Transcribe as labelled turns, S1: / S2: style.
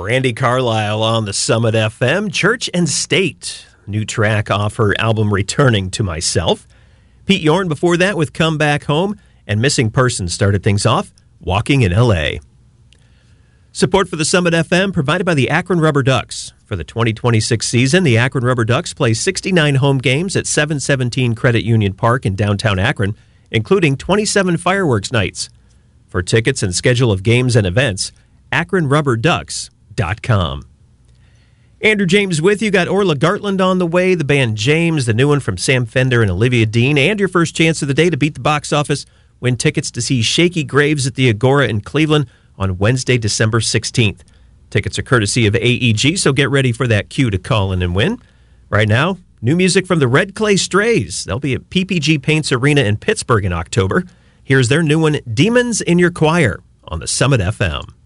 S1: Brandi Carlile on the Summit FM. Church and State, new track off her album Returning to Myself. Pete Yorn before that with Come Back Home, and Missing Person started things off, Walking in L.A. Support for the Summit FM provided by the Akron Rubber Ducks. For the 2026 season, the Akron Rubber Ducks play 69 home games at 717 Credit Union Park in downtown Akron, including 27 fireworks nights. For tickets and schedule of games and events, AkronRubberDucks.com. Andrew James with you. Got Orla Gartland on the way, the band James, the new one from Sam Fender and Olivia Dean, and your first chance of the day to beat the box office. Win tickets to see Shaky Graves at the Agora in Cleveland on Wednesday, December 16th. Tickets are courtesy of AEG, so get ready for that cue to call in and win. Right now, new music from the Red Clay Strays. They'll be at PPG Paints Arena in Pittsburgh in October. Here's their new one, Demons in Your Choir, on the Summit FM.